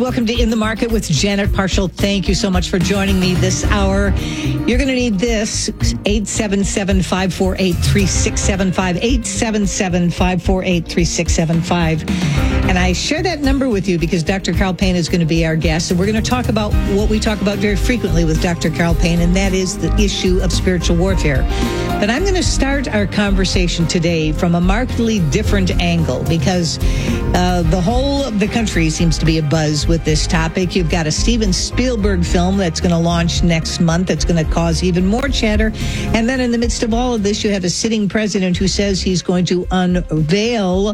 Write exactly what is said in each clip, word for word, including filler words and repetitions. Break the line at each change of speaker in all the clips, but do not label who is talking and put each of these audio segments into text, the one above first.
Welcome to In the Market with Janet Parshall. Thank you so much for joining me this hour. You're going to need this, eight seven seven, five four eight, three six seven five, eight seven seven, five four eight, three six seven five. And I share that number with you because Doctor Carl Payne is going to be our guest. And we're going to talk about what we talk about very frequently with Doctor Carl Payne, and that is the issue of spiritual warfare. But I'm going to start our conversation today from a markedly different angle because uh, the whole of the country seems to be abuzz with this topic. You've got a Steven Spielberg film that's going to launch next month that's going to cause even more chatter. And then in the midst of all of this, you have a sitting president who says he's going to unveil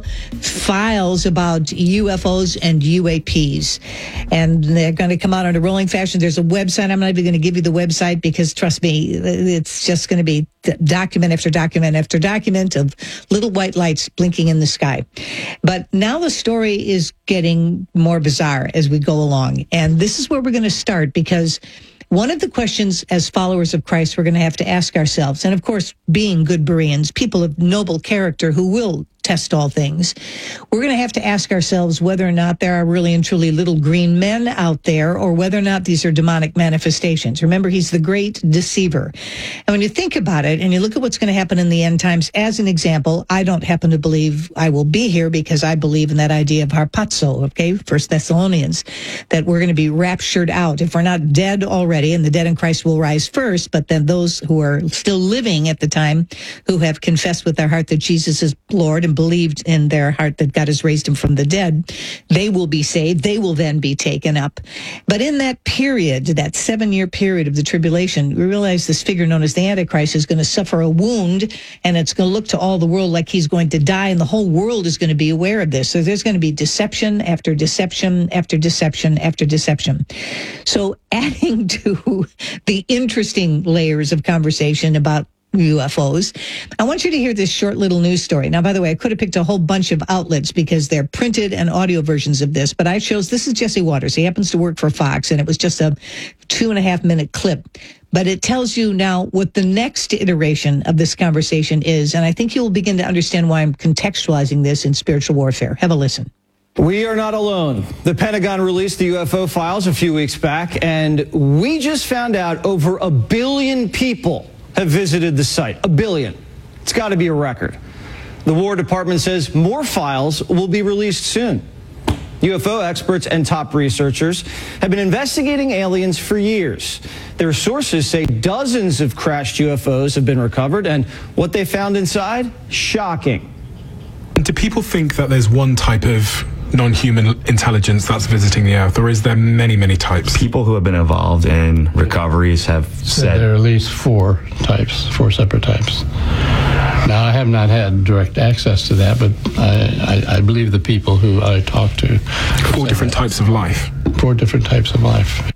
files about U F Os and U A Ps. And they're going to come out in a rolling fashion. There's a website. I'm not even going to give you the website because, trust me, it's just going to be document after document after document of little white lights blinking in the sky. But now the story is getting more bizarre as we go along. And this is where we're going to start because one of the questions as followers of Christ we're going to have to ask ourselves, and of course, being good Bereans, people of noble character who will test all things, we're going to have to ask ourselves whether or not there are really and truly little green men out there or whether or not these are demonic manifestations. Remember, he's the great deceiver. And when you think about it and you look at what's going to happen in the end times, as an example, I don't happen to believe I will be here because I believe in that idea of harpazo, okay, First Thessalonians, that we're going to be raptured out. If we're not dead already, and the dead in Christ will rise first, but then those who are still living at the time, who have confessed with their heart that Jesus is Lord and believed in their heart that God has raised him from the dead, they will be saved. They will then be taken up. But in that period, that seven-year period of the tribulation, we realize this figure known as the Antichrist is going to suffer a wound, and it's going to look to all the world like he's going to die, and the whole world is going to be aware of this. So there's going to be deception after deception after deception after deception. So adding to the interesting layers of conversation about U F Os, I want you to hear this short little news story. Now, by the way, I could have picked a whole bunch of outlets because they're printed and audio versions of this, but I chose, this is Jesse Waters. He happens to work for Fox, and it was just a two and a half minute clip. But it tells you now what the next iteration of this conversation is, and I think you'll begin to understand why I'm contextualizing this in spiritual warfare. Have a listen.
We are not alone. The Pentagon released the U F O files a few weeks back, and we just found out over a billion people have visited the site. A billion. It's got to be a record. The War Department says more files will be released soon. U F O experts and top researchers have been investigating aliens for years. Their sources say dozens of crashed U F Os have been recovered, and what they found inside? Shocking.
Do people think that there's one type of non-human intelligence that's visiting the Earth, or is there many, many types?
People who have been involved in recoveries have said
there are at least four types, four separate types. Now, I have not had direct access to that, but I, I, I believe the people who I talk to.
Four different types of life.
Four different types of life.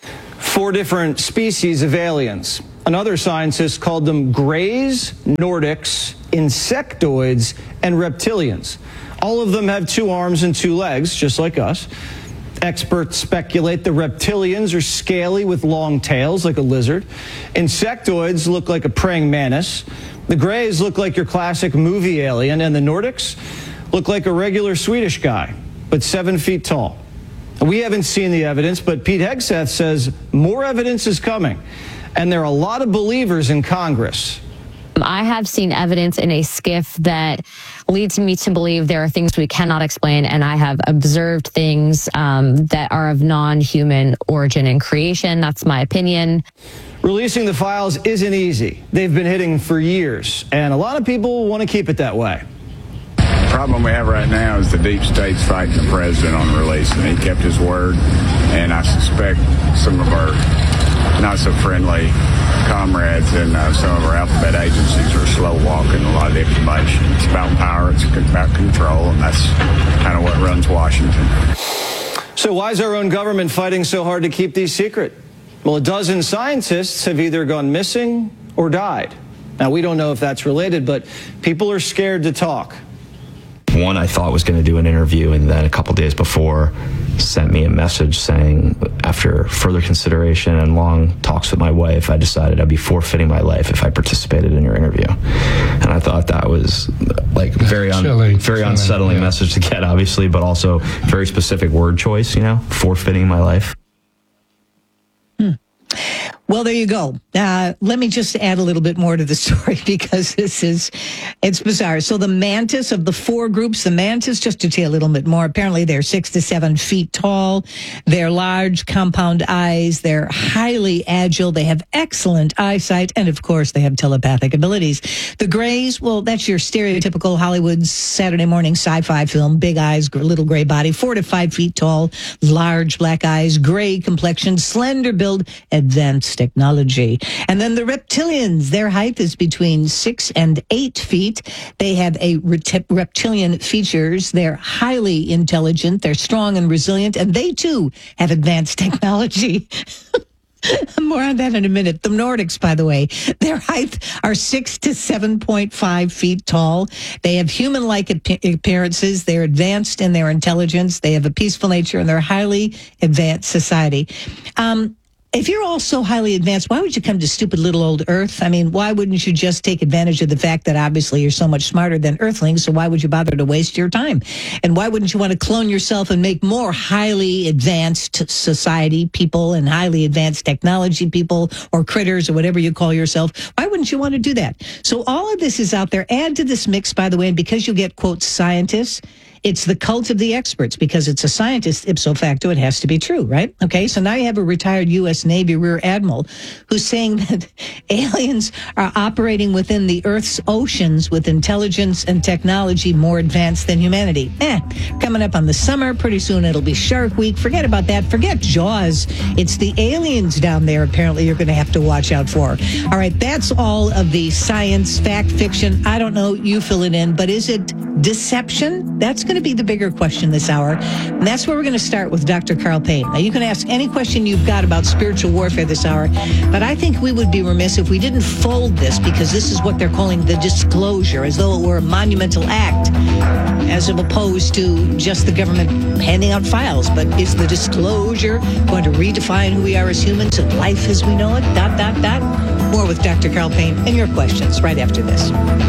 Four different species of aliens. Another scientist called them Greys, Nordics, Insectoids, and Reptilians. All of them have two arms and two legs, just like us. Experts speculate the reptilians are scaly with long tails, like a lizard. Insectoids look like a praying mantis. The Greys look like your classic movie alien, and the Nordics look like a regular Swedish guy, but seven feet tall. We haven't seen the evidence, but Pete Hegseth says more evidence is coming, and there are a lot of believers in Congress.
I have seen evidence in a skiff that leads me to believe there are things we cannot explain, and I have observed things um, that are of non-human origin and creation. That's my opinion.
Releasing the files isn't easy. They've been hidden for years, and a lot of people want to keep it that way.
The problem we have right now is the deep state's fighting the president on release, and he kept his word, and I suspect some of our not so friendly comrades and uh, some of our alphabet agencies are slow walking a lot of the information. It's about power, it's about control, and that's kind of what runs Washington.
So why is our own government fighting so hard to keep these secret? Well, a dozen scientists have either gone missing or died. Now, we don't know if that's related, but people are scared to talk.
One I thought was going to do an interview, and then a couple days before sent me a message saying, after further consideration and long talks with my wife, I decided I'd be forfeiting my life if I participated in your interview. And I thought that was like very un-
Chilling.
very
Chilling,
unsettling
yeah.
message to get, obviously, but also very specific word choice, you know, forfeiting my life.
Well, there you go. Uh, let me just add a little bit more to the story because this is, it's bizarre. So the mantis of the four groups, the mantis, just to tell you a little bit more, apparently they're six to seven feet tall. They're large compound eyes. They're highly agile. They have excellent eyesight. And of course, they have telepathic abilities. The grays, well, that's your stereotypical Hollywood Saturday morning sci-fi film. Big eyes, gr- little gray body, four to five feet tall, large black eyes, gray complexion, slender build, advanced technology. And then the reptilians, their height is between six and eight feet. They have a ret- reptilian features. They're highly intelligent. They're strong and resilient. And they too have advanced technology. More on that in a minute. The Nordics, by the way, their height are six to seven point five feet tall. They have human-like ap- appearances. They're advanced in their intelligence. They have a peaceful nature, and they're a highly advanced society. Um, If you're all so highly advanced, why would you come to stupid little old Earth? I mean, why wouldn't you just take advantage of the fact that obviously you're so much smarter than Earthlings, so why would you bother to waste your time? And why wouldn't you want to clone yourself and make more highly advanced society people and highly advanced technology people or critters or whatever you call yourself? Why wouldn't you want to do that? So all of this is out there. Add to this mix, by the way, and because you get, quote, scientists, it's the cult of the experts because it's a scientist, ipso facto, it has to be true, right? Okay, so now you have a retired U S Navy Rear Admiral who's saying that aliens are operating within the Earth's oceans with intelligence and technology more advanced than humanity. Eh, coming up on the summer, pretty soon it'll be Shark Week. Forget about that. Forget Jaws. It's the aliens down there apparently you're going to have to watch out for. All right, that's all of the science, fact, fiction. I don't know, you fill it in, but is it deception? That's going to be the bigger question this hour. And that's where we're going to start with Doctor Carl Payne. Now, you can ask any question you've got about spiritual warfare this hour, but I think we would be remiss if we didn't fold this because this is what they're calling the disclosure, as though it were a monumental act, as opposed to just the government handing out files. But is the disclosure going to redefine who we are as humans and life as we know it? Dot, dot, dot. More with Doctor Carl Payne and your questions right after this.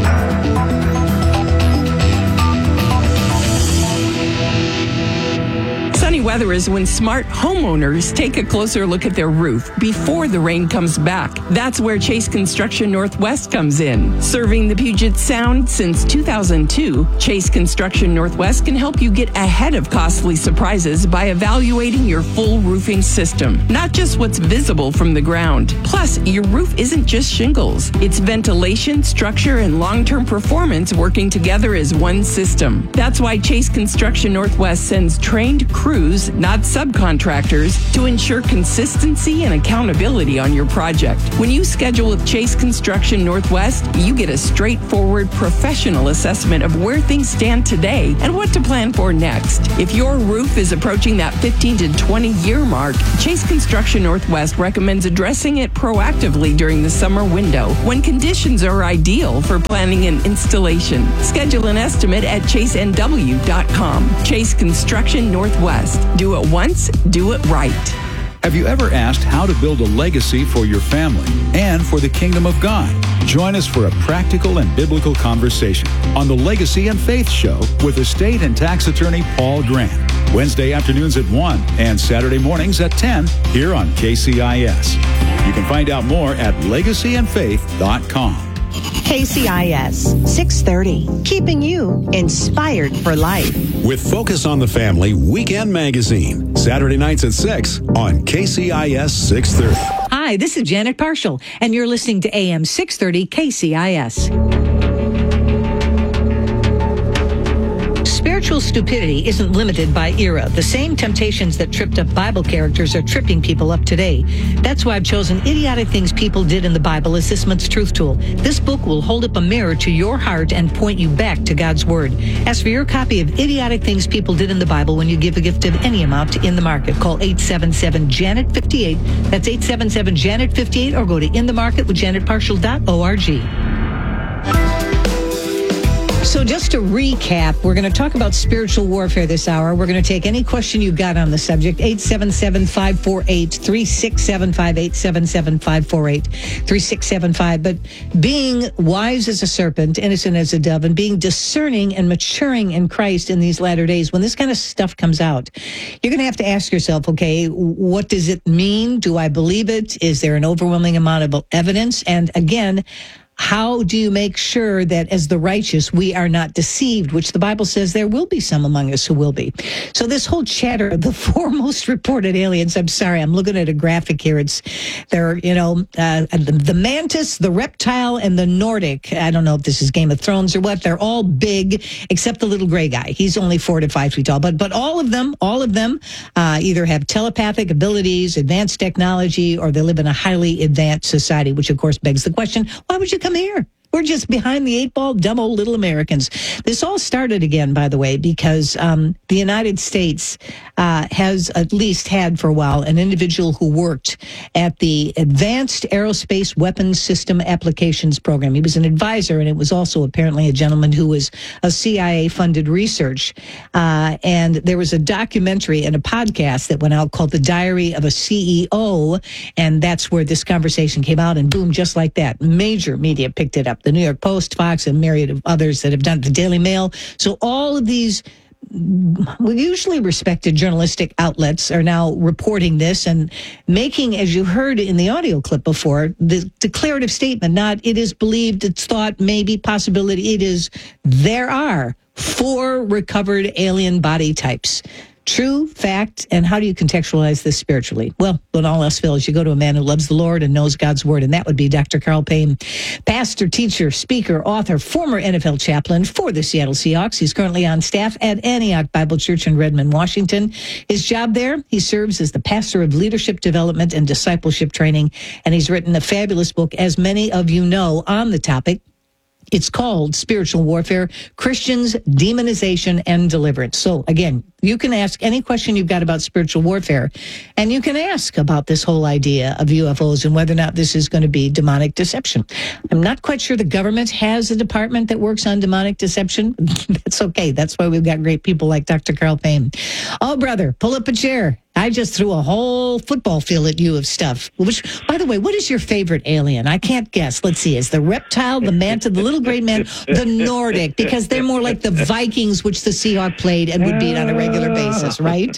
Sunny weather is when smart homeowners take a closer look at their roof before the rain comes back. That's where Chase Construction Northwest comes in. Serving the Puget Sound since two thousand two, Chase Construction Northwest can help you get ahead of costly surprises by evaluating your full roofing system, not just what's visible from the ground. Plus, your roof isn't just shingles. It's ventilation, structure, and long-term performance working together as one system. That's why Chase Construction Northwest sends trained crews, not subcontractors, to ensure consistency and accountability on your project. When you schedule with Chase Construction Northwest, you get a straightforward professional assessment of where things stand today and what to plan for next. If your roof is approaching that fifteen to twenty year mark, Chase Construction Northwest recommends addressing it proactively during the summer window when conditions are ideal for planning an installation. Schedule an estimate at chase n w dot com. Chase Construction Northwest. Do it once, do it right.
Have you ever asked how to build a legacy for your family and for the kingdom of God? Join us for a practical and biblical conversation on the Legacy and Faith Show with estate and tax attorney Paul Grant. Wednesday afternoons at one and Saturday mornings at ten here on K C I S. You can find out more at legacy and faith dot com.
K C I S six thirty, keeping you inspired for life.
With Focus on the Family Weekend Magazine, Saturday nights at six on K C I S six thirty.
Hi, this is Janet Parshall, and you're listening to A M six thirty K C I S. Spiritual stupidity isn't limited by era. The same temptations that tripped up Bible characters are tripping people up today. That's why I've chosen Idiotic Things People Did in the Bible as this month's truth tool. This book will hold up a mirror to your heart and point you back to God's Word. Ask for your copy of Idiotic Things People Did in the Bible when you give a gift of any amount in the market. Call eight seven seven Janet fifty-eight. That's eight seven seven Janet fifty-eight, or go to in the market with janet parshall dot org. So just to recap, we're going to talk about spiritual warfare this hour. We're going to take any question you've got on the subject, eight seven seven, five four eight, three six seven five, eight seven seven, five four eight, three six seven five. But being wise as a serpent, innocent as a dove, and being discerning and maturing in Christ in these latter days, when this kind of stuff comes out, you're going to have to ask yourself, okay, what does it mean? Do I believe it? Is there an overwhelming amount of evidence? And again, how do you make sure that as the righteous, we are not deceived, which the Bible says there will be some among us who will be. So this whole chatter of the four most reported aliens, I'm sorry, I'm looking at a graphic here. It's, they're, you know, uh, the, the mantis, the reptile, and the Nordic. I don't know if this is Game of Thrones or what. They're all big, except the little gray guy. He's only four to five feet tall. But but all of them, all of them uh, either have telepathic abilities, advanced technology, or they live in a highly advanced society, which of course begs the question, why would you come here? We're just behind the eight ball, dumb old little Americans. This all started again, by the way, because um, the United States uh, has at least had for a while an individual who worked at the Advanced Aerospace Weapons System Applications Program. He was an advisor, and it was also apparently a gentleman who was a C I A-funded research. Uh, and there was a documentary and a podcast that went out called The Diary of a C E O, and that's where this conversation came out, and boom, just like that, major media picked it up. The New York Post, Fox, and myriad of others that have done it, the Daily Mail. So all of these usually respected journalistic outlets are now reporting this and making, as you heard in the audio clip before, the declarative statement, not it is believed, it's thought, maybe, possibility. It is, there are four recovered alien body types. True, fact, and how do you contextualize this spiritually? Well, when all else fails, you go to a man who loves the Lord and knows God's word, and that would be Doctor Carl Payne, pastor, teacher, speaker, author, former N F L chaplain for the Seattle Seahawks. He's currently on staff at Antioch Bible Church in Redmond, Washington. His job there, he serves as the pastor of leadership development and discipleship training, and he's written a fabulous book, as many of you know, on the topic. It's called Spiritual Warfare, Christians, Demonization, and Deliverance. So, again, you can ask any question you've got about spiritual warfare, and you can ask about this whole idea of U F Os and whether or not this is going to be demonic deception. I'm not quite sure the government has a department that works on demonic deception. That's okay. That's why we've got great people like Doctor Carl Payne. Oh, brother, pull up a chair. I just threw a whole football field at you of stuff. Which, by the way, what is your favorite alien? I can't guess. Let's see. Is the reptile, the manta, the little gray man, the Nordic? Because they're more like the Vikings, which the Seahawk played and would beat on a regular basis, right?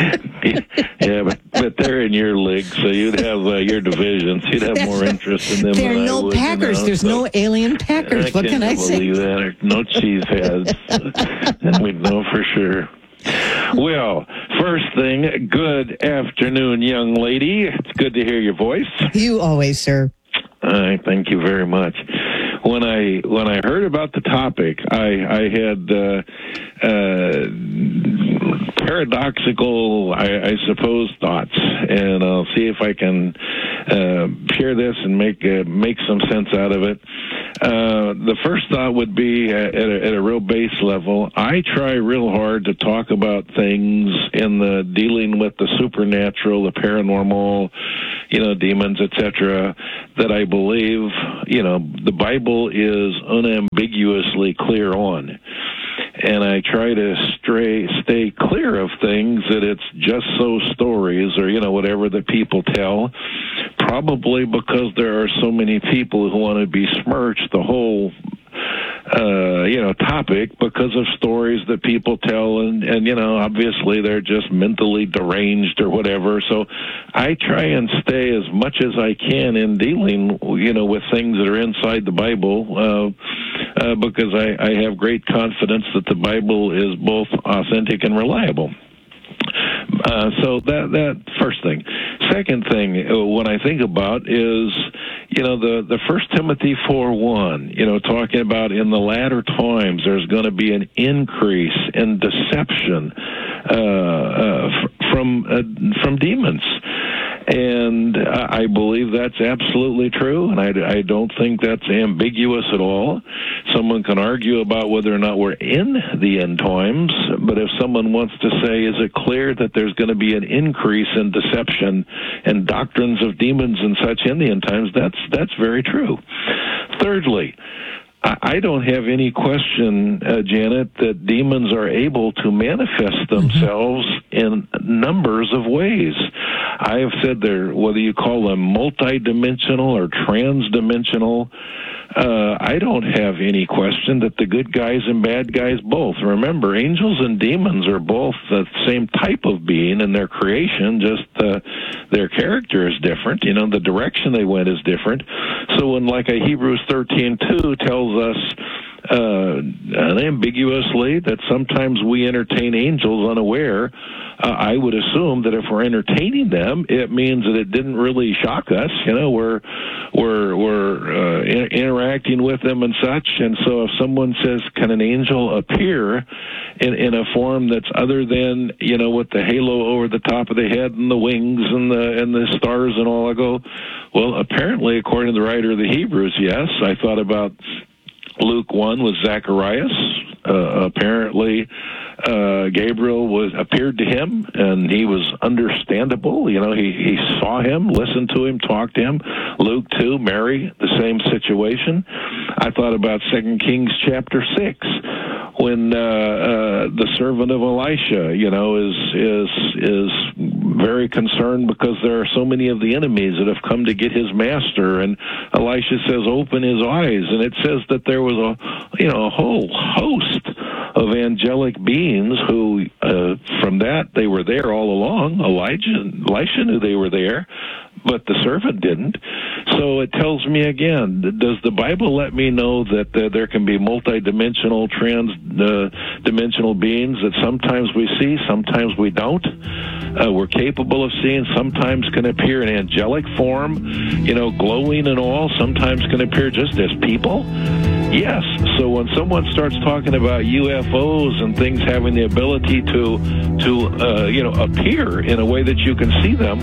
Yeah, but, but they're in your league, so you'd have uh, your divisions. You'd have more interest in them.
There are
than
no
I would,
Packers.
You know,
There's
so
no alien Packers.
I
What can I say?
believe that. No cheeseheads. And we know for sure. Well, first thing, good afternoon, young lady. It's good to hear your voice.
You always, sir.
Uh, thank you very much. When I when I heard about the topic, I I had uh, uh, paradoxical, I, I suppose, thoughts, and I'll see if I can uh, share this and make uh, make some sense out of it. Uh, the first thought would be at a, at a real base level. I try real hard to talk about things in the dealing with the supernatural, the paranormal, you know, demons, et cetera, that I believe, you know, the Bible is unambiguously clear on. And I try to stray, stay clear of things that it's just so stories or, you know, whatever that people tell, probably because there are so many people who want to besmirch the whole uh, you know, topic because of stories that people tell, and, and, you know, obviously they're just mentally deranged or whatever. So I try and stay as much as I can in dealing, you know, with things that are inside the Bible, uh, uh, because I, I have great confidence that the Bible is both authentic and reliable. Uh, so that that first thing. Second thing, uh, when I think about is, you know, the, the First Timothy four one, you know, talking about in the latter times there's going to be an increase in deception uh, uh, f- from uh, from demons. And uh, I believe that's absolutely true, and I, I don't think that's ambiguous at all. Someone can argue about whether or not we're in the end times, but if someone wants to say, is it clear that there's going to be an increase in deception and doctrines of demons and such in the end times, that's that's very true. Thirdly, I don't have any question, uh, Janet, that demons are able to manifest themselves in numbers of ways. I have said they're, whether you call them multidimensional or transdimensional, uh, I don't have any question that the good guys and bad guys both. Remember, angels and demons are both the same type of being in their creation, just uh, their character is different. You know, the direction they went is different. So when, like a Hebrews thirteen two tells us uh, unambiguously that sometimes we entertain angels unaware, uh, I would assume that if we're entertaining them, it means that it didn't really shock us. You know, we're we're we're uh, in, interacting with them and such. And so if someone says, "Can an angel appear in in a form that's other than, you know, with the halo over the top of the head and the wings and the and the stars and all?" I go, well, apparently, according to the writer of the Hebrews, yes. I thought about Luke one with Zacharias. Uh, apparently, uh, Gabriel was appeared to him, and he was understandable. You know, he, he saw him, listened to him, talked to him. Luke two, Mary, the same situation. I thought about Second Kings chapter six, when uh, uh, the servant of Elisha, you know, is is is very concerned because there are so many of the enemies that have come to get his master, and Elisha says, "Open his eyes," and it says that there was a, you know, a whole host of angelic beings who, uh, from that, they were there all along. Elijah, Elisha knew they were there, but the servant didn't. So it tells me again, does the Bible let me know that uh, there can be multidimensional, trans-dimensional uh, beings that sometimes we see, sometimes we don't? Uh, we're capable of seeing, sometimes can appear in angelic form, you know, glowing and all, sometimes can appear just as people? Yes. So when someone starts talking about U F Os and things having the ability to, to uh, you know, appear in a way that you can see them,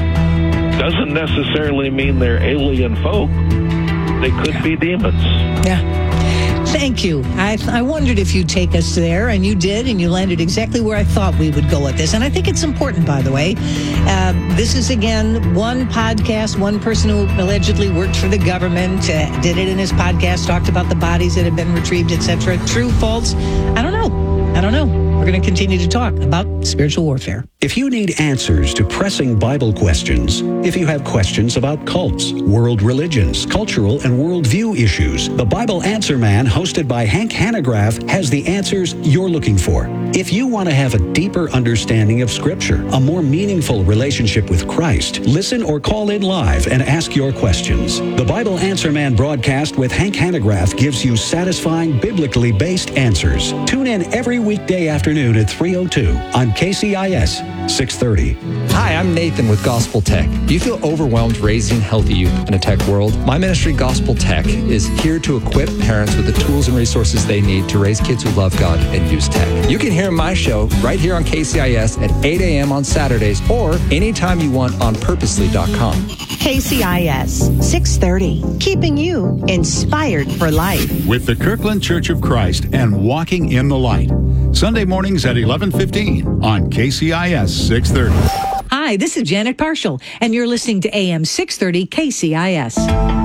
doesn't necessarily mean they're alien folk. They could be demons.
Yeah. Thank you. I, I wondered if you'd take us there, and you did, and you landed exactly where I thought we would go with this. And I think it's important, by the way. Uh, this is, again, one podcast, one person who allegedly worked for the government, uh, did it in his podcast, talked about the bodies that have been retrieved, et cetera. True, false? I don't know. I don't know. We're going to continue to talk about spiritual warfare.
If you need answers to pressing Bible questions, if you have questions about cults, world religions, cultural and worldview issues, the Bible Answer Man, hosted by Hank Hanegraaff, has the answers you're looking for. If you want to have a deeper understanding of Scripture, a more meaningful relationship with Christ, listen or call in live and ask your questions. The Bible Answer Man broadcast with Hank Hanegraaff gives you satisfying, biblically based answers. Tune in every weekday afternoon at three oh two on K C I S six thirty.
Hi, I'm Nathan with Gospel Tech. Do you feel overwhelmed raising healthy youth in a tech world? My ministry, Gospel Tech, is here to equip parents with the tools and resources they need to raise kids who love God and use tech. You can hear my show right here on K C I S at eight a.m. on Saturdays or anytime you want on purposely dot com.
K C I S six thirty, keeping you inspired for life.
With the Kirkland Church of Christ and Walking in the Light. Sunday mornings at eleven fifteen on K C I S six thirty.
Hi, this is Janet Parshall, and you're listening to A M six thirty K C I S.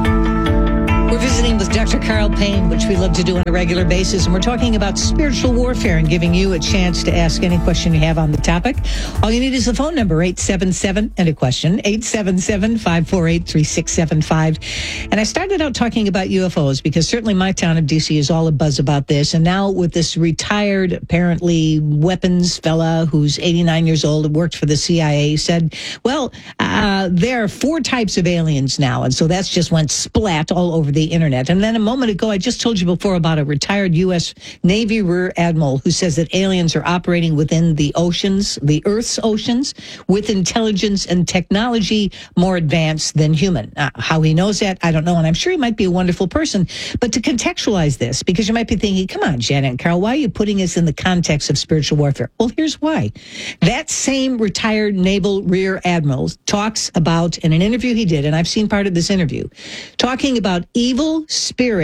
We're visiting with Doctor Carl Payne, which we love to do on a regular basis, and we're talking about spiritual warfare and giving you a chance to ask any question you have on the topic. All you need is the phone number, eight seven seven, and a question, eight seven seven, five four eight, three six seven five. And I started out talking about U F Os because certainly my town of D C is all a buzz about this. And now with this retired, apparently, weapons fella who's eighty-nine years old and worked for the C I A said, well, uh, there are four types of aliens now. And so that's just went splat all over the internet. And then a moment ago, I just told you before about a retired U S Navy Rear Admiral who says that aliens are operating within the oceans, the Earth's oceans, with intelligence and technology more advanced than human. Uh, how he knows that, I don't know. And I'm sure he might be a wonderful person. But to contextualize this, because you might be thinking, come on, Janet and Carl, why are you putting this in the context of spiritual warfare? Well, here's why. That same retired Naval Rear Admiral talks about, in an interview he did, and I've seen part of this interview, talking about evil spirits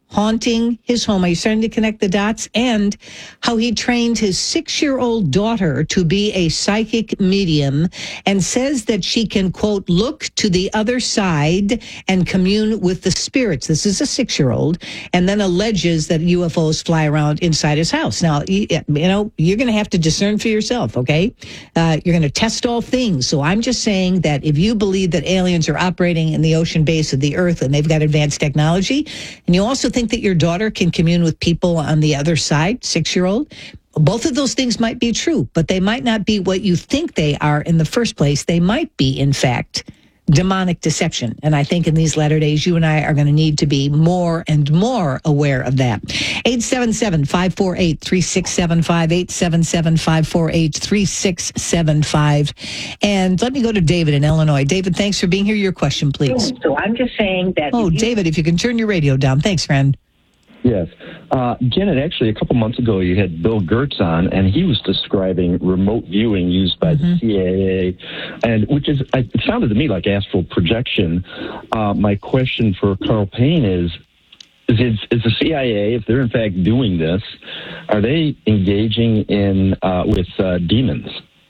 haunting his home. Are you starting to connect the dots? And how he trained his six-year-old daughter to be a psychic medium and says that she can, quote, look to the other side and commune with the spirits. This is a six-year-old. And then alleges that U F Os fly around inside his house. Now, you know, you're going to have to discern for yourself, okay? Uh, you're going to test all things. So I'm just saying that if you believe that aliens are operating in the ocean base of the earth and they've got advanced technology, and you also think that your daughter can commune with people on the other side, six-year-old, both of those things might be true, but they might not be what you think they are in the first place. They might be, in fact, demonic deception. And I think in these latter days, you and I are going to need to be more and more aware of that. eight seven seven, five four eight, three six seven five, eight seven seven, five four eight, three six seven five. And let me go to David in Illinois. David, thanks for being here. Your question, please.
So I'm just saying that...
Oh,
you-
David, if you can turn your radio down. Thanks, friend.
Yes. Uh, Janet, actually, a couple months ago, you had Bill Gertz on, and he was describing remote viewing used by mm-hmm. the C I A, and which is, it sounded to me like astral projection. Uh, my question for Carl Payne is, is, is the C I A, if they're in fact doing this, are they engaging in uh, with uh, demons?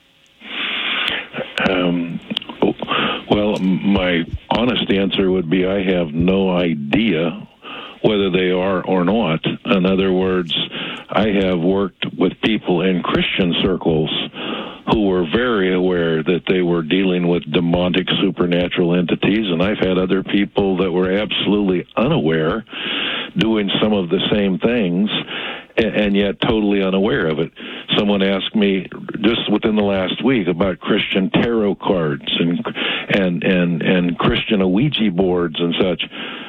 Um, well, my honest answer would be I have no idea whether they are or not. In other words, I have worked with people in Christian circles who were very aware that they were dealing with demonic supernatural entities, and I've had other people that were absolutely unaware doing some of the same things and yet totally unaware of it. Someone asked me just within the last week about Christian tarot cards and and and, and Christian Ouija boards and such.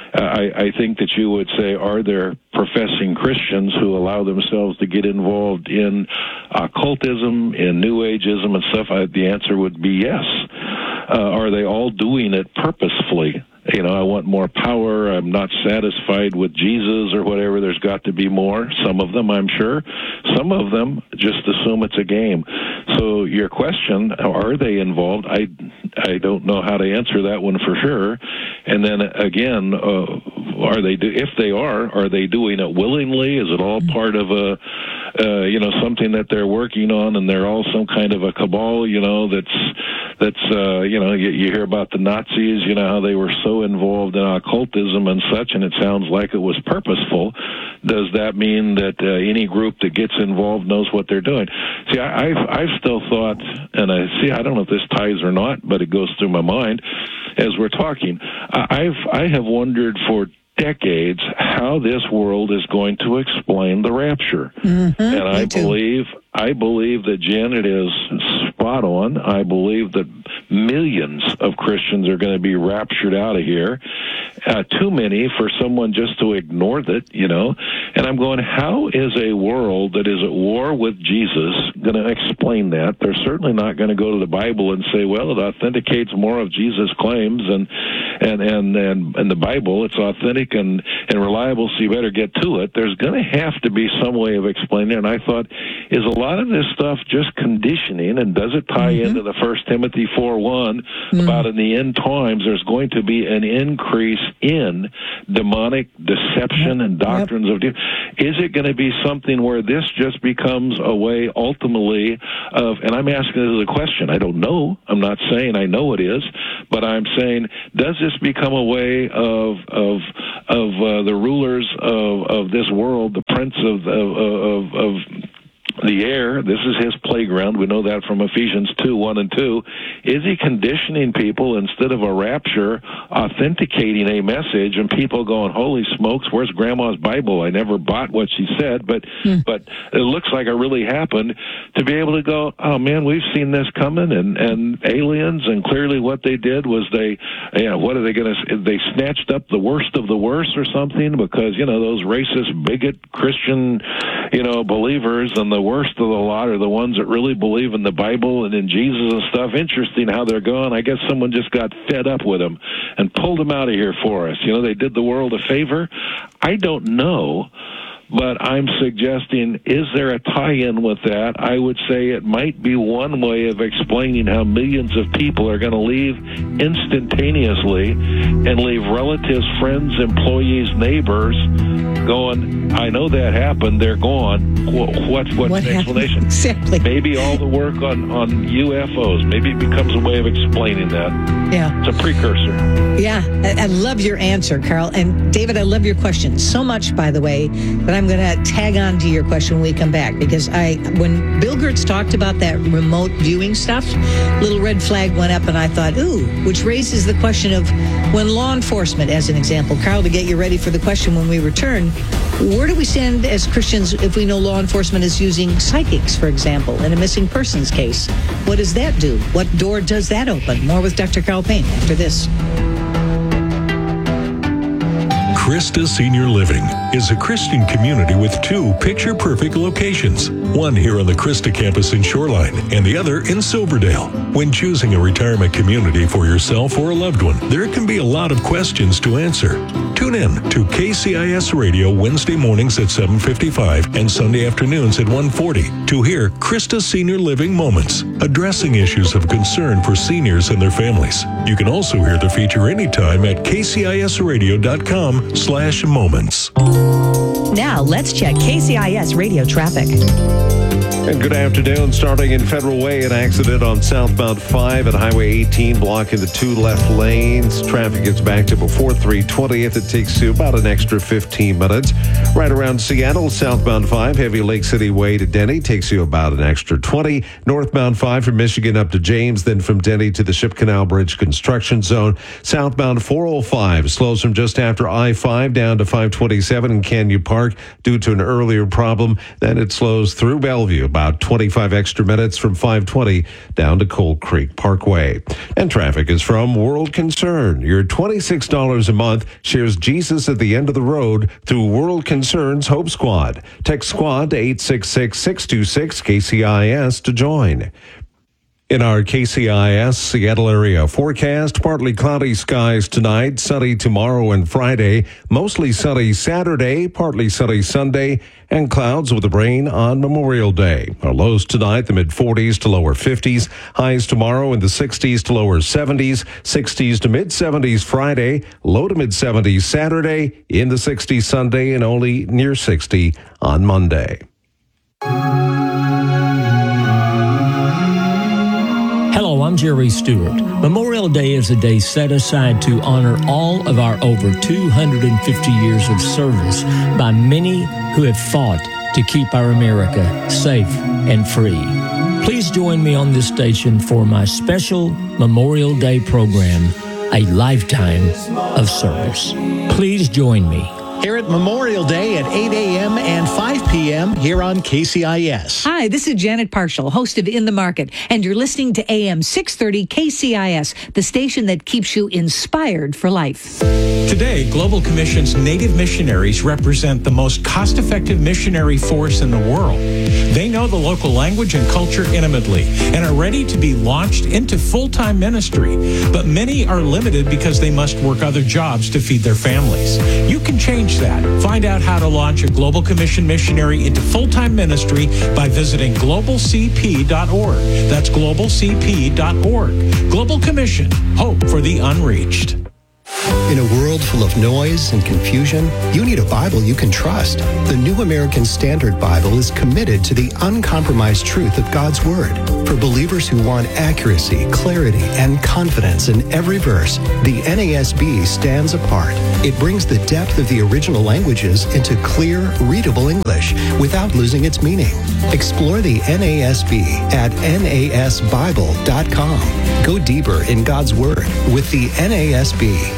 I, I think that you would say, are there professing Christians who allow themselves to get involved in occultism, in New Ageism and stuff? I, the answer would be yes. Uh, are they all doing it purposefully? You know, I want more power. I'm not satisfied with Jesus or whatever. There's got to be more. Some of them, I'm sure. Some of them just assume it's a game. So your question, are they involved? I, I don't know how to answer that one for sure. And then again, uh, are they do, if they are, are they doing it willingly? Is it all part of a, uh, you know, something that they're working on, and they're all some kind of a cabal, you know, that's, that's, uh, you know, you, you hear about the Nazis, you know, how they were so involved in occultism and such, and it sounds like it was purposeful. Does that mean that uh, any group that gets involved knows what they're doing? See, I, I've, I've still thought, and I see, I don't know if this ties or not, but it goes through my mind as we're talking. I've, I have wondered for decades how this world is going to explain the rapture. Mm-hmm, and I believe I believe that Janet is spot on. I believe that millions of Christians are going to be raptured out of here. Uh, too many for someone just to ignore that, you know. And I'm going, how is a world that is at war with Jesus going to explain that? They're certainly not going to go to the Bible and say, well, it authenticates more of Jesus' claims and and and and, and the Bible. It's authentic and, and reliable, so you better get to it. There's going to have to be some way of explaining it. And I thought, is a lot of this stuff just conditioning, and does it tie mm-hmm. into the First Timothy four one mm-hmm. about in the end times there's going to be an increase in demonic deception and doctrines yep. of demons? Is it going to be something where this just becomes a way ultimately of, and I'm asking this as a question, I don't know, I'm not saying I know it is, but I'm saying, does this become a way of of of uh, the rulers of, of this world, the prince of of, of, of the air, this is his playground. We know that from Ephesians two, one and two. Is he conditioning people instead of a rapture, authenticating a message, and people going, holy smokes, where's Grandma's Bible? I never bought what she said, but mm. but it looks like it really happened, to be able to go, oh man, we've seen this coming, and, and aliens, and clearly what they did was they, you know, what are they going to, they snatched up the worst of the worst or something, because, you know, those racist, bigot, Christian, you know, believers, and the worst of the lot are the ones that really believe in the Bible and in Jesus and stuff. Interesting how they're going. I guess someone just got fed up with them and pulled them out of here for us. You know, they did the world a favor. I don't know, but I'm suggesting, is there a tie-in with that? I would say it might be one way of explaining how millions of people are going to leave instantaneously and leave relatives, friends, employees, neighbors going, I know that happened, they're gone. What, what's what's
What
the
happened?
explanation?
Exactly.
Maybe all the work on, on U F Os, maybe it becomes a way of explaining that.
Yeah.
It's a precursor.
Yeah, I, I love your answer, Carl. And David, I love your question so much, by the way, that I'm going to tag on to your question when we come back. Because I, when Bill Gertz talked about that remote viewing stuff, little red flag went up and I thought, ooh, which raises the question of when law enforcement, as an example, Carl, to get you ready for the question when we return, where do we stand as Christians if we know law enforcement is using psychics, for example, in a missing persons case? What does that do? What door does that open? More with Doctor Carl Payne after this.
Christa Senior Living is a Christian community with two picture-perfect locations, one here on the Christa campus in Shoreline and the other in Silverdale. When choosing a retirement community for yourself or a loved one, there can be a lot of questions to answer. Tune in to K C I S Radio Wednesday mornings at seven fifty-five and Sunday afternoons at one forty to hear Christa Senior Living Moments, addressing issues of concern for seniors and their families. You can also hear the feature anytime at k c i s radio dot com slash moments.
Now let's check K C I S radio traffic.
And good afternoon. Starting in Federal Way, an accident on southbound five at Highway eighteen, blocking the two left lanes. Traffic gets backed up before three twentieth. It takes you about an extra fifteen minutes. Right around Seattle, southbound five, heavy Lake City Way to Denny, takes you about an extra twenty. Northbound five from Michigan up to James, then from Denny to the Ship Canal Bridge construction zone. Southbound four oh five slows from just after I five down to five twenty-seven in Canyon Park due to an earlier problem. Then it slows through Bellevue, about twenty-five extra minutes from five twenty down to Cold Creek Parkway. And traffic is from World Concern. Your twenty-six dollars a month shares Jesus at the end of the road through World Concern's Hope Squad. Text SQUAD to eight six six, six two six, K C I S to join. In our K C I S Seattle area forecast, partly cloudy skies tonight, sunny tomorrow and Friday, mostly sunny Saturday, partly sunny Sunday, and clouds with rain on Memorial Day. Our lows tonight, the mid forties to lower fifties, highs tomorrow in the sixties to lower seventies, sixties to mid seventies Friday, low to mid seventies Saturday, in the sixties Sunday, and only near sixty on Monday.
Hello, I'm Jerry Stewart. Memorial Day is a day set aside to honor all of our over two hundred fifty years of service by many who have fought to keep our America safe and free. Please join me on this station for my special Memorial Day program, A Lifetime of Service. Please join me.
Here at Memorial Day at eight a.m. and five p.m. here on K C I S.
Hi, this is Janet Parshall, host of In the Market, and you're listening to A M six thirty K C I S, the station that keeps you inspired for life.
Today, Global Commission's Native missionaries represent the most cost-effective missionary force in the world. They know the local language and culture intimately and are ready to be launched into full-time ministry. But many are limited because they must work other jobs to feed their families. You can change that. Find out how to launch a Global Commission missionary into full-time ministry by visiting global c p dot org. That's global c p dot org. Global Commission, hope for the unreached.
In a world full of noise and confusion, you need a Bible you can trust. The New American Standard Bible is committed to the uncompromised truth of God's Word. For believers who want accuracy, clarity, and confidence in every verse, the N A S B stands apart. It brings the depth of the original languages into clear, readable English without losing its meaning. Explore the N A S B at N A S Bible dot com. Go deeper in God's Word with the N A S B.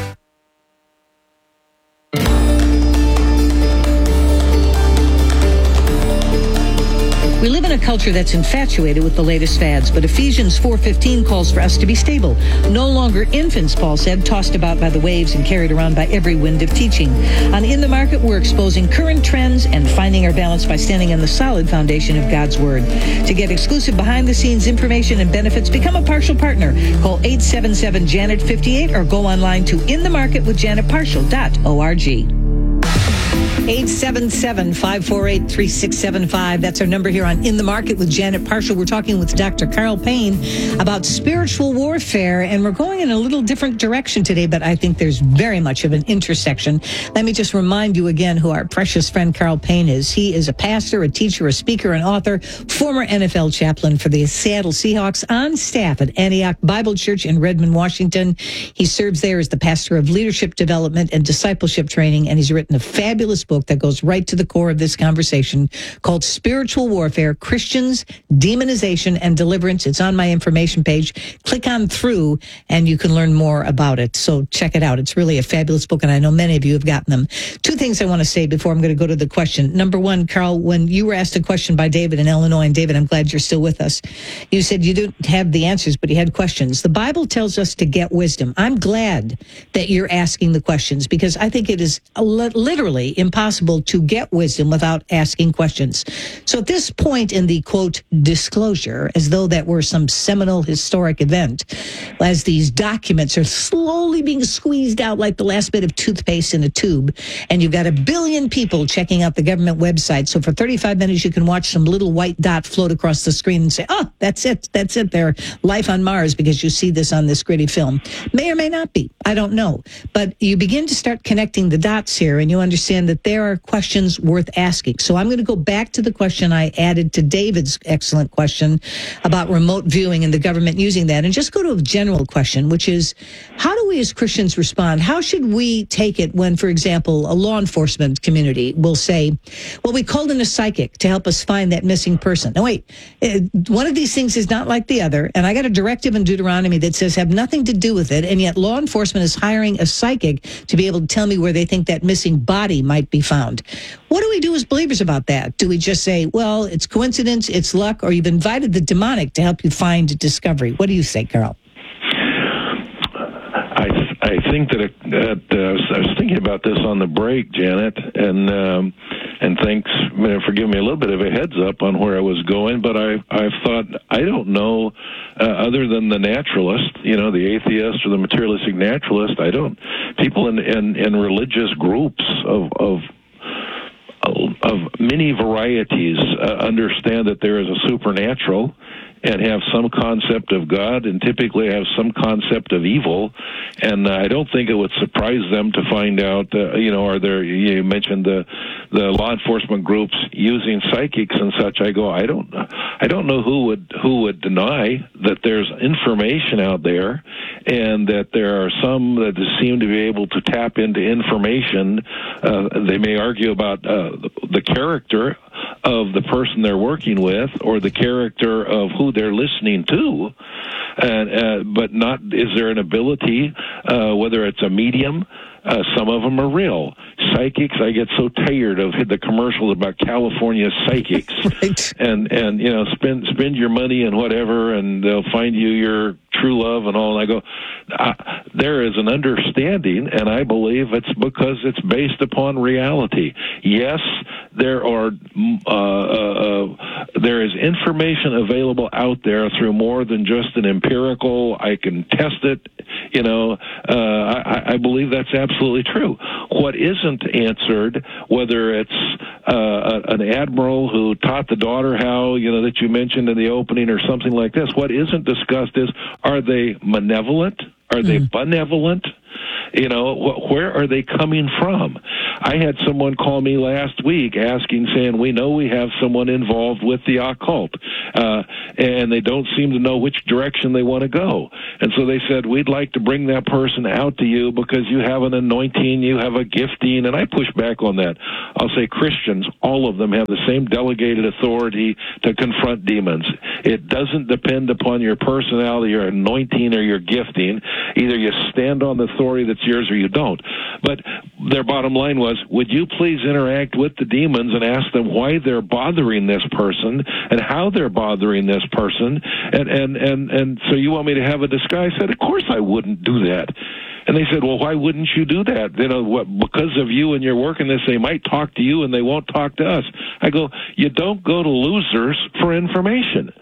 We live in a culture that's infatuated with the latest fads, but Ephesians four fifteen calls for us to be stable. No longer infants, Paul said, tossed about by the waves and carried around by every wind of teaching. On In the Market, we're exposing current trends and finding our balance by standing on the solid foundation of God's Word. To get exclusive behind-the-scenes information and benefits, become a partial partner. Call eight seven seven, Janet fifty-eight or go online to in the market with janet partial dot org. eight seven seven, five four eight, three six seven five. That's our number here on In the Market with Janet Parshall. We're talking with Doctor Carl Payne about spiritual warfare, and we're going in a little different direction today, but I think there's very much of an intersection. Let me just remind you again who our precious friend Carl Payne is. He is a pastor, a teacher, a speaker, an author, former N F L chaplain for the Seattle Seahawks, on staff at Antioch Bible Church in Redmond, Washington. He serves there as the pastor of leadership development and discipleship training, and he's written a fabulous book that goes right to the core of this conversation called Spiritual Warfare, Christians, Demonization, and Deliverance. It's on my information page. Click on through and you can learn more about it. So check it out. It's really a fabulous book, and I know many of you have gotten them. Two things I want to say before I'm going to go to the question. Number one, Carl, when you were asked a question by David in Illinois, and David, I'm glad you're still with us, you said you didn't have the answers, but you had questions. The Bible tells us to get wisdom. I'm glad that you're asking the questions, because I think it is literally impossible to get wisdom without asking questions. So at this point in the, quote, disclosure, as though that were some seminal historic event, as these documents are slowly being squeezed out like the last bit of toothpaste in a tube, and you've got a billion people checking out the government website. So for thirty-five minutes, you can watch some little white dot float across the screen and say, oh, that's it. That's it. They're life on Mars, because you see this on this gritty film. May or may not be. I don't know. But you begin to start connecting the dots here, and you understand that there are questions worth asking. So I'm going to go back to the question I added to David's excellent question about remote viewing and the government using that, and just go to a general question, which is, how do we as Christians respond? How should we take it when, for example, a law enforcement community will say, well, we called in a psychic to help us find that missing person. Now, wait, one of these things is not like the other, and I got a directive in Deuteronomy that says have nothing to do with it, and yet law enforcement is hiring a psychic to be able to tell me where they think that missing body might be found. What do we do as believers about that? Do we just say, well, it's coincidence, it's luck, or you've invited the demonic to help you find discovery? What do you say, Carl?
I I think that, it, that uh, I was thinking about this on the break, Janet, and um, and thanks for giving me a little bit of a heads up on where I was going. But I I've thought I don't know uh, other than the naturalist, you know, the atheist or the materialistic naturalist. I don't people in in, in religious groups of of of many varieties uh, understand that there is a supernatural and have some concept of God, and typically have some concept of evil. And uh, I don't think it would surprise them to find out, uh, you know, are there, you mentioned the the law enforcement groups using psychics and such. I go, I don't, I don't know who would who would deny that there's information out there, and that there are some that seem to be able to tap into information. Uh, they may argue about uh, the character of the person they're working with, or the character of who they're listening to, and uh, but not is there an ability, uh, whether it's a medium. Uh, some of them are real. Psychics, I get so tired of the commercials about California psychics. Right. And, and you know, spend spend your money and whatever, and they'll find you your true love and all. And I go, uh, there is an understanding, and I believe it's because it's based upon reality. Yes, there are uh, uh, there is information available out there through more than just an empirical, I can test it, you know, uh, I, I believe that's absolutely true. What isn't answered, whether it's uh, an admiral who taught the daughter how, you know, that you mentioned in the opening or something like this, what isn't discussed is, are they malevolent? Are they mm. benevolent? You know, wh- where are they coming from? I had someone call me last week asking, saying, we know we have someone involved with the occult, uh, and they don't seem to know which direction they want to go. And so they said, we'd like to bring that person out to you because you have an anointing, you have a gifting. And I push back on that. I'll say Christians, all of them have the same delegated authority to confront demons. It doesn't depend upon your personality, your anointing, or your gifting. Either you stand on the authority that's yours or you don't. But their bottom line was, would you please interact with the demons and ask them why they're bothering this person and how they're bothering this person? And and and, and so you want me to have a discussion? I said, of course I wouldn't do that. And they said, well, why wouldn't you do that? You know, what, because of you and your work in this, they might talk to you and they won't talk to us. I go, you don't go to losers for information.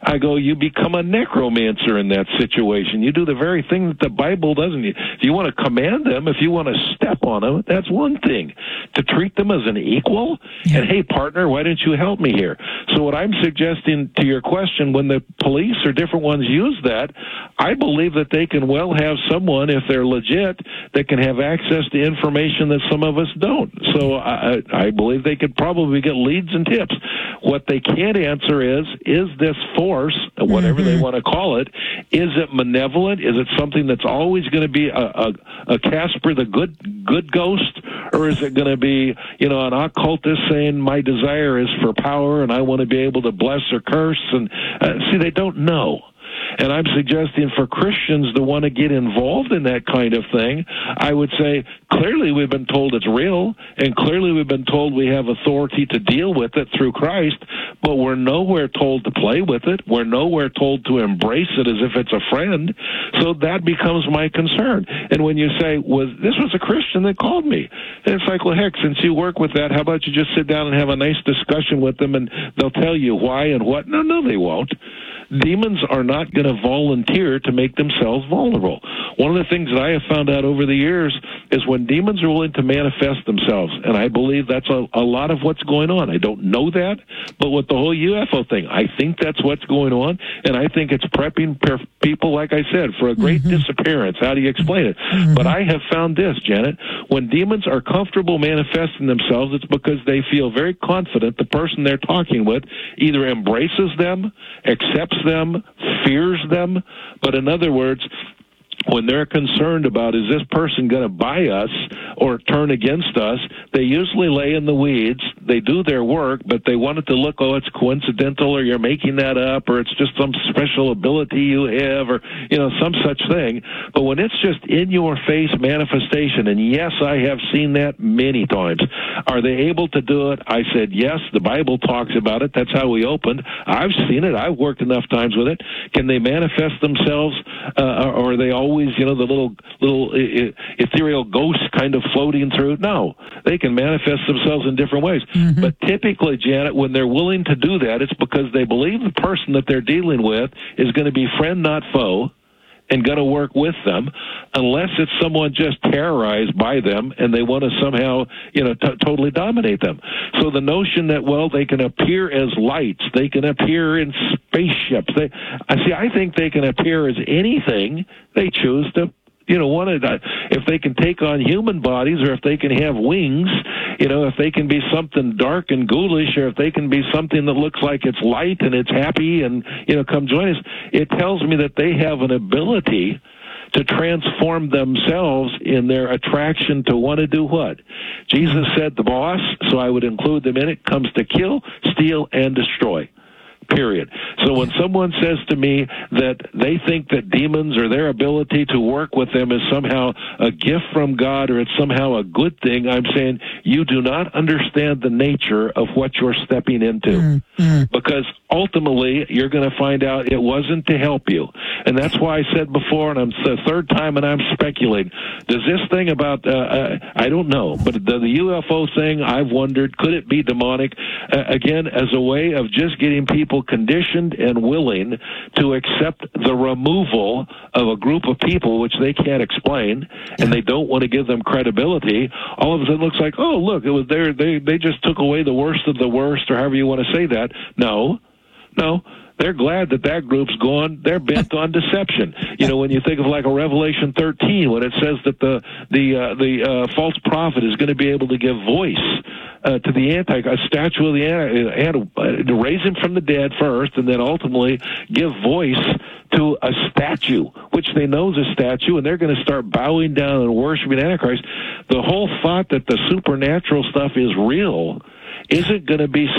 I go, you become a necromancer in that situation. You do the very thing that the Bible doesn't. If you want to command them, if you want to step on them, that's one thing. To treat them as an equal, yeah. and hey, partner, why didn't you help me here? So what I'm suggesting to your question, when the police or different ones use that, I believe that they can well have someone, if they're legit, that can have access to information that some of us don't. So I, I believe they could probably get leads and tips. What they can't answer is, is this force, whatever mm-hmm. they want to call it, is it malevolent? Is it something that's always going to be a, a, a Casper the good good ghost? Or is it going to be, you know, an occultist saying my desire is for power and I want to be able to bless or curse? And uh, see, they don't know. And I'm suggesting for Christians to want to get involved in that kind of thing, I would say clearly we've been told it's real, and clearly we've been told we have authority to deal with it through Christ, but we're nowhere told to play with it. We're nowhere told to embrace it as if it's a friend. So that becomes my concern. And when you say, well, this was a Christian that called me, and it's like, well, heck, since you work with that, how about you just sit down and have a nice discussion with them, and they'll tell you why and what? No, no, they won't. Demons are not going to volunteer to make themselves vulnerable. One of the things that I have found out over the years is when demons are willing to manifest themselves, and I believe that's a, a lot of what's going on. I don't know that, but with the whole U F O thing, I think that's what's going on, and I think it's prepping per- people, like I said, for a great mm-hmm. disappearance. How do you explain it? Mm-hmm. But I have found this, Janet, when demons are comfortable manifesting themselves, it's because they feel very confident the person they're talking with either embraces them, accepts them, fears them, but in other words, when they're concerned about is this person going to buy us or turn against us, they usually lay in the weeds. They do their work, but they want it to look, oh, it's coincidental, or you're making that up, or it's just some special ability you have, or, you know, some such thing. But when it's just in-your-face manifestation, and yes, I have seen that many times, are they able to do it? I said, yes, the Bible talks about it. That's how we opened. I've seen it. I've worked enough times with it. Can they manifest themselves, uh, or are they always Always, you know, the little little ethereal ghosts kind of floating through? No, they can manifest themselves in different ways. Mm-hmm. But typically, Janet, when they're willing to do that, it's because they believe the person that they're dealing with is going to be friend, not foe, and going to work with them, unless it's someone just terrorized by them and they want to somehow, you know, t- totally dominate them. So the notion that, well, they can appear as lights, they can appear in spaceships. They, I see. I think they can appear as anything they choose to. You know, one of the, if they can take on human bodies, or if they can have wings, you know, if they can be something dark and ghoulish, or if they can be something that looks like it's light and it's happy and, you know, come join us, it tells me that they have an ability to transform themselves in their attraction to want to do what? Jesus said the boss, so I would include them in it, comes to kill, steal, and destroy. Period. So when someone says to me that they think that demons or their ability to work with them is somehow a gift from God, or it's somehow a good thing, I'm saying you do not understand the nature of what you're stepping into. Mm-hmm. Because ultimately you're going to find out it wasn't to help you. And that's why I said before, and I'm the third time and I'm speculating, does this thing about, uh, uh, I don't know, but the, the U F O thing, I've wondered, could it be demonic? Uh, again, as a way of just getting people conditioned and willing to accept the removal of a group of people which they can't explain, and they don't want to give them credibility. All of a sudden it looks like, oh, look, it was there. They, they just took away the worst of the worst, or however you want to say that. No, no. They're glad that that group's gone. They're bent on deception. You know, when you think of like a Revelation thirteen, when it says that the the uh, the uh, false prophet is going to be able to give voice uh, to the anti, a statue of the anti, uh, to raise him from the dead first, and then ultimately give voice to a statue, which they know is a statue, and they're going to start bowing down and worshiping Antichrist. The whole thought that the supernatural stuff is real isn't going to be